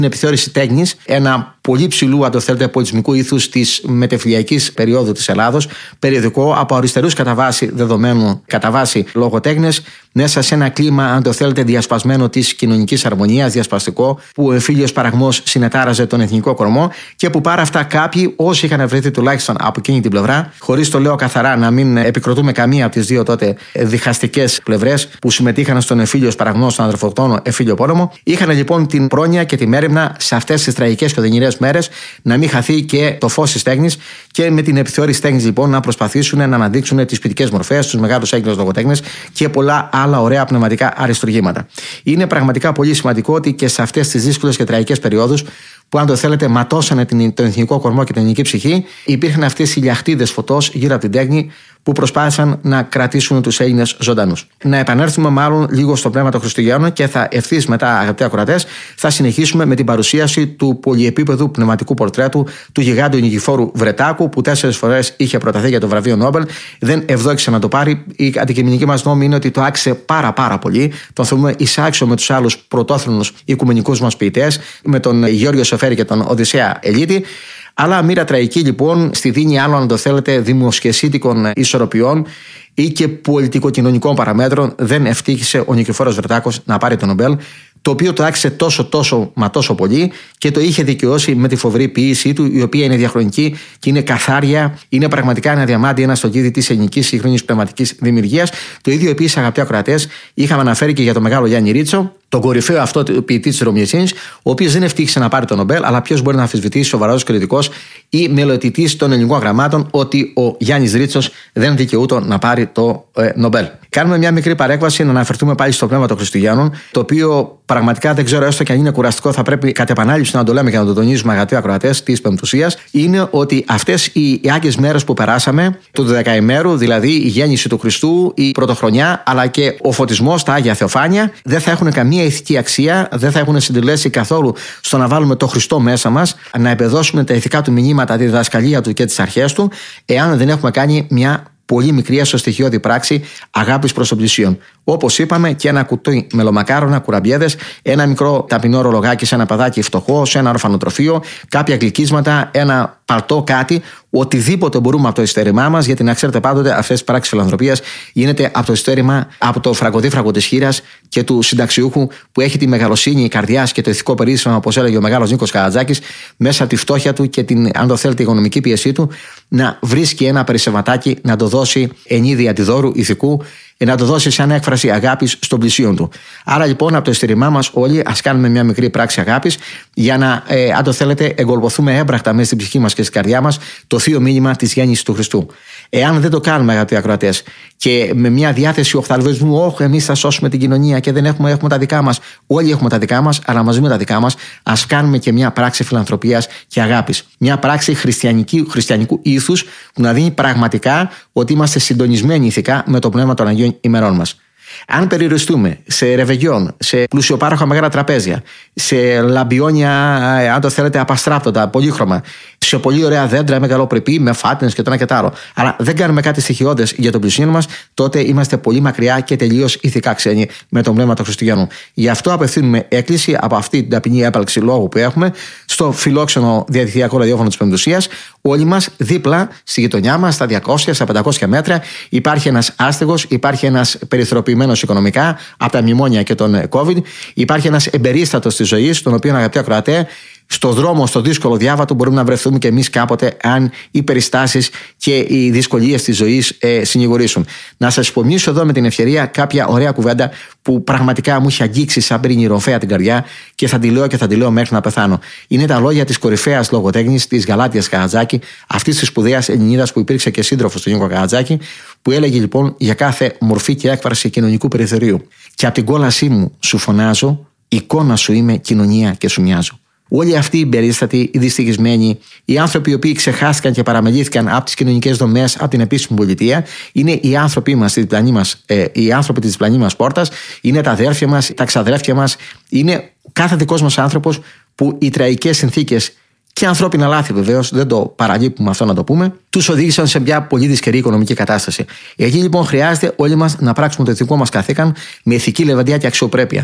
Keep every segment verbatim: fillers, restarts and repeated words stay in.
την επιθεώρηση τέχνης, ένα πολύ ψηλού, αν το θέλετε, πολιτισμικού ήθους της μετεφυλιακής περίοδου της Ελλάδος, περιοδικό από αριστερούς κατά βάση δεδομένου, κατά βάση λογοτέχνες, μέσα σε ένα κλίμα, αν το θέλετε, διασπασμένο της κοινωνικής αρμονίας, διασπαστικό, που ο εμφύλιος παραγμός συνετάραζε τον εθνικό κορμό και που πάρα αυτά κάποιοι, όσοι είχαν βρεθεί τουλάχιστον από εκείνη την πλευρά, χωρίς το λέω καθαρά να μην επικροτούμε καμία από τις δύο τότε διχαστικές πλευρές που συμμετείχαν στον εμφύλιο παραγμό, στον αδερφοκτόνο εμφύλιο πόλεμο, είχαν λοιπόν την πρόνοια και τη μέριμνα σε αυτές τις τραγικές και οδυνηρές μέρες να μην χαθεί και το φως της τέχνης και με την επιθεώρηση τέχνης λοιπόν να προσπαθήσουν να αναδείξουν τις ποιητικές μορφές, τους μεγάλους Έλληνες λογοτέχνες και πολλά άλλα ωραία πνευματικά αριστουργήματα. Είναι πραγματικά πολύ σημαντικό ότι και σε αυτές τις δύσκολες και τραγικές περιόδους που, αν το θέλετε, ματώσανε τον εθνικό κορμό και την ελληνική ψυχή, υπήρχαν αυτές οι λιαχτίδες φωτός γύρω από την τέχνη που προσπάθησαν να κρατήσουν τους Έλληνες ζωντανούς. Να επανέλθουμε μάλλον λίγο στο πνεύμα των Χριστουγέννων και θα ευθύς μετά, αγαπητοί ακροατές, θα συνεχίσουμε με την παρουσίαση του πολυεπίπεδου πνευματικού πορτρέτου του γιγάντου νικηφόρου Βρετάκου, που τέσσερις φορές είχε προταθεί για το βραβείο Νόμπελ. Δεν ευδόξησε να το πάρει. Η αντικειμενική μας γνώμη είναι ότι το άξιζε πάρα πάρα πολύ. Τον θεωρούμε εισάξιο με τους άλλους πρωτόθρονους οικουμενικούς μας ποιητές, με τον Γεώργιο Σοφέρη και τον Οδυσσέα Ελίτη. Αλλά μοίρα τραγική λοιπόν στη δίνη άλλων, αν το θέλετε, δημοσιοσύντικων ισορροπιών ή και πολιτικοκοινωνικών παραμέτρων δεν ευτύχησε ο Νικηφόρος Βρετάκος να πάρει το Νομπέλ, το οποίο το άξιζε τόσο τόσο μα τόσο πολύ και το είχε δικαιώσει με τη φοβερή ποίησή του, η οποία είναι διαχρονική και είναι καθάρια, είναι πραγματικά ένα διαμάντι, ένα στολίδι της ελληνικής σύγχρονης πνευματικής δημιουργίας. Το ίδιο επίσης, αγαπητοί ακροατές, είχαμε αναφέρει και για τον μεγάλο Γιάννη Ρίτσο, τον κορυφαίο αυτό ποιητή της Ρωμιοσύνης, ο οποίος δεν ευτύχησε να πάρει το Νομπέλ, αλλά ποιος μπορεί να αμφισβητήσει, σοβαρός κριτικός ή μελετητής των ελληνικών γραμμάτων, ότι ο Γιάννης Ρίτσος δεν δικαιούτο να πάρει το ε, Νομπέλ. Κάνουμε μια μικρή παρέκβαση να αναφερθούμε πάλι στο πνεύμα των Χριστουγέννων, το οποίο πραγματικά δεν ξέρω, έστω και αν είναι κουραστικό, θα πρέπει κατ' επανάληψη να το λέμε και να το τονίζουμε, αγαπητοί ακροατές της Πεμπτουσίας, είναι ότι αυτές οι άγιες μέρες που περάσαμε, του δεκαημέρου, δηλαδή η γέννηση του Χριστού, η πρωτοχρονιά, αλλά και ο φωτισμός, τα Άγια Θεοφάνεια, δεν θα έχουν καμία ηθική αξία, δεν θα έχουν συντελέσει καθόλου στο να βάλουμε το Χριστό μέσα μας, να εμπεδώσουμε τα ηθικά του μηνύματα, τη διδασκαλία του και τις αρχές του, εάν δεν έχουμε κάνει μια πολύ μικρή εσωστοιχειώδη πράξη αγάπης προς τον πλησίον. Όπως είπαμε, και ένα κουτί μελομακάρονα, κουραμπιέδες, ένα μικρό ταπεινό ρολογάκι σε ένα παδάκι φτωχό, σε ένα ορφανοτροφείο, κάποια γλυκίσματα, ένα παλτό, κάτι, οτιδήποτε μπορούμε από το ειστέρημά μας, γιατί να ξέρετε πάντοτε αυτές τις πράξεις φιλανθρωπίας γίνεται από το ειστέρημα, από το φραγκοδίφραγκο της χήρας και του συνταξιούχου που έχει τη μεγαλοσύνη καρδιάς και το ηθικό περίσσευμα, όπως έλεγε ο μεγάλος Νίκος Καρατζάκης, μέσα από τη φτώχεια του και την, αν το θέλετε, οικονομική πίεσή του, να βρίσκει ένα περισσευματάκι να το δώσει εν είδη αντιδόρου ηθικού, να το δώσει σαν έκφραση αγάπης στον πλησίον του. Άρα λοιπόν, από το ειστέρημά μας όλοι ας κάνουμε μια μικρή πράξη αγάπης για να, ε, αν το θέλετε, εγκολποθούμε έμπρακτα μέσα στην ψυχή μας και στην καρδιά μας το θείο μήνυμα της γέννησης του Χριστού. Εάν δεν το κάνουμε, αγαπητοί ακροατές, και με μια διάθεση οχθαλβισμού, όχι, εμείς θα σώσουμε την κοινωνία και δεν έχουμε, έχουμε τα δικά μας, όλοι έχουμε τα δικά μας, αλλά μαζί με τα δικά μας, ας κάνουμε και μια πράξη φιλανθρωπίας και αγάπης. Μια πράξη χριστιανικού ήθους που να δίνει πραγματικά ότι είμαστε συντονισμένοι ηθικά με το πνεύμα των Αγίων ημερών μας. Αν περιοριστούμε σε ρεβεγιόν, σε πλουσιοπάροχα μεγάλα τραπέζια, σε λαμπιόνια, αν το θέλετε, απαστράπτοντα, πολύχρωμα, σε πολύ ωραία δέντρα, μεγαλοπρεπή, με φάτνες και το ένα και το άλλο, αλλά δεν κάνουμε κάτι στοιχειώδες για τον πλησίον μας, τότε είμαστε πολύ μακριά και τελείως ηθικά ξένοι με το πνεύμα των Χριστουγέννων. Γι' αυτό απευθύνουμε έκκληση από αυτή την ταπεινή έπαλξη λόγου που έχουμε στο φιλόξενο διαδικτυακό ραδιόφωνο της Πεμπτουσίας. Όλοι μας δίπλα στη γειτονιά μας, στα διακόσια, στα πεντακόσια μέτρα, υπάρχει ένας άστεγος, υπάρχει ένας περιθωριοποιημένος οικονομικά από τα μνημόνια και τον COVID, υπάρχει ένας εμπερίστατος της ζωής, τον οποίο, αγαπητοί ακροατέ, στο δρόμο, στο δύσκολο διάβατο μπορούμε να βρεθούμε και εμείς κάποτε, αν οι περιστάσεις και οι δυσκολίες της ζωής ε, συνηγορήσουν. Να σας υπομνήσω εδώ με την ευκαιρία κάποια ωραία κουβέντα που πραγματικά μου έχει αγγίξει σαν πριν ροφέα την καρδιά και θα τη λέω και θα τη λέω μέχρι να πεθάνω. Είναι τα λόγια της κορυφαίας λογοτέχνης της Γαλάτειας Καρατζάκη, αυτής της σπουδαίας Ελληνίδας που υπήρξε και σύντροφος του Νίκο Καρατζάκη, που έλεγε λοιπόν για κάθε μορφή και έκφραση κοινωνικού περιθωρίου. Και από την κόλασή μου σου φωνάζω, εικόνα σου είμαι, κοινωνία και σου μοιάζω. Όλοι αυτοί οι περίστατοι, οι δυστυχισμένοι, οι άνθρωποι οι οποίοι ξεχάστηκαν και παραμελήθηκαν από τις κοινωνικές δομές, από την επίσημη πολιτεία, είναι οι άνθρωποι μας, οι, μας, ε, οι άνθρωποι της διπλανής μας πόρτας, είναι τα αδέρφια μας, τα ξαδέρφια μας, είναι κάθε δικός μας άνθρωπος που οι τραγικές συνθήκες και ανθρώπινα λάθη, βεβαίως, δεν το παραλείπουμε αυτό να το πούμε, τους οδήγησαν σε μια πολύ δυσκερή οικονομική κατάσταση. Εκεί λοιπόν χρειάζεται όλοι μας να πράξουμε το ηθικό μας καθήκον με ηθική λεβαντιά και αξιοπρέπεια.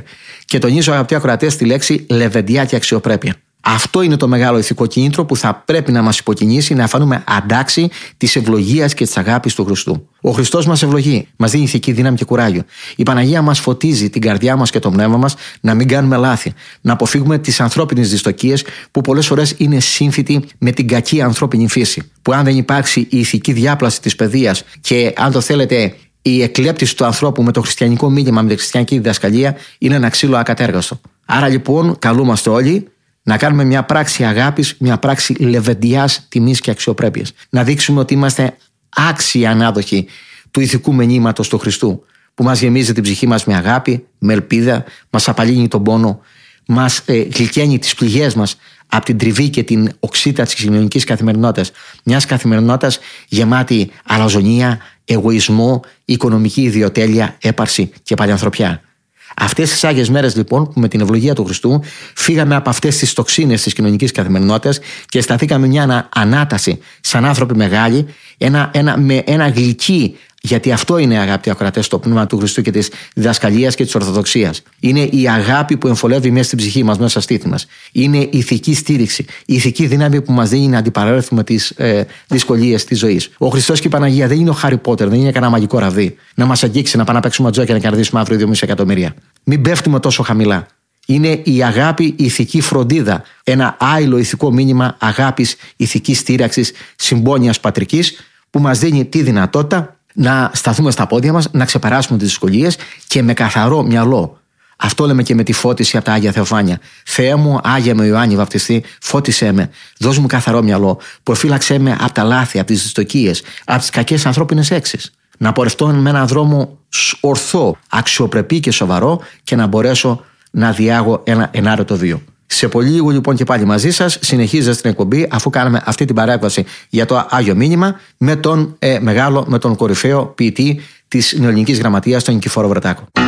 Και τονίζω, αγαπητοί ακροατές, τη λέξη λεβεντιά και αξιοπρέπεια. Αυτό είναι το μεγάλο ηθικό κίνητρο που θα πρέπει να μας υποκινήσει να φανούμε αντάξει της ευλογίας και της αγάπης του Χριστού. Ο Χριστός μας ευλογεί, μας δίνει ηθική δύναμη και κουράγιο. Η Παναγία μας φωτίζει την καρδιά μας και το πνεύμα μας να μην κάνουμε λάθη, να αποφύγουμε τις ανθρώπινες δυστοκίες που πολλές φορές είναι σύμφυτη με την κακή ανθρώπινη φύση. Που αν δεν υπάρξει η ηθική διάπλαση της παιδείας και, αν το θέλετε, η εκλέπτηση του ανθρώπου με το χριστιανικό μήνυμα, με τη χριστιανική διδασκαλία, είναι ένα ξύλο ακατέργαστο. Άρα λοιπόν, καλούμαστε όλοι να κάνουμε μια πράξη αγάπης, μια πράξη λεβεντιάς, τιμής και αξιοπρέπειας. Να δείξουμε ότι είμαστε άξιοι ανάδοχοι του ηθικού μηνύματος του Χριστού, που μας γεμίζει την ψυχή μας με αγάπη, με ελπίδα, μας απαλύνει τον πόνο, μας ε, γλυκαίνει τις πληγές μας από την τριβή και την οξύτητα της κοινωνικής καθημερινότητας. Μιας καθημερινότητας γεμάτη αλαζονία, εγωισμό, οικονομική ιδιοτέλεια, έπαρση και παλιανθρωπιά. Αυτές τις άγιες μέρες λοιπόν, που με την ευλογία του Χριστού φύγαμε από αυτές τις τοξίνες της κοινωνικής καθημερινότητας και σταθήκαμε μια ανάταση σαν άνθρωποι μεγάλοι, ένα, ένα, με ένα γλυκί, γιατί αυτό είναι, αγαπητοί ακροατές, το πνεύμα του Χριστού και της διδασκαλίας και της Ορθοδοξίας. Είναι η αγάπη που εμφολεύει μέσα στην ψυχή μας, μέσα στα στήθη μας. Είναι η ηθική στήριξη, η ηθική δύναμη που μας δίνει να αντιπαρέλθουμε τις ε, δυσκολίες της ζωής. Ο Χριστός και η Παναγία δεν είναι ο Χάρι Πότερ, δεν είναι κανένα μαγικό ραβδί να μας αγγίξει, να πάμε να παίξουμε τζόκια και να κερδίσουμε αύριο δύο εκατομμύρια. Μην πέφτουμε τόσο χαμηλά. Είναι η αγάπη, η ηθική φροντίδα, ένα άειλο ηθικό μήνυμα αγάπης, ηθικής στήραξης, συμπόνιας πατρικής, που μας δίνει τη δυνατότητα να σταθούμε στα πόδια μας, να ξεπεράσουμε τις δυσκολίες και με καθαρό μυαλό. Αυτό λέμε και με τη φώτιση από τα Άγια Θεοφάνεια. Θεέ μου, Άγια με Ιωάννη βαπτιστή, φώτισέ με, δώσ' μου καθαρό μυαλό, προφύλαξέ με από τα λάθη, από τις δυστοκίες, από τις κακές ανθρώπινες έξεις. Να πορευτώ με έναν δρόμο ορθό, αξιοπρεπή και σοβαρό και να μπορέσω να διάγω ένα ενάρετο βίο. Σε πολύ λίγο λοιπόν και πάλι μαζί σας, συνεχίζετε στην εκπομπή, αφού κάναμε αυτή την παρέμβαση για το Άγιο Μήνυμα με τον ε, μεγάλο, με τον κορυφαίο ποιητή της Νεοελληνικής Γραμματείας, τον Νικηφόρο Βρετάκο.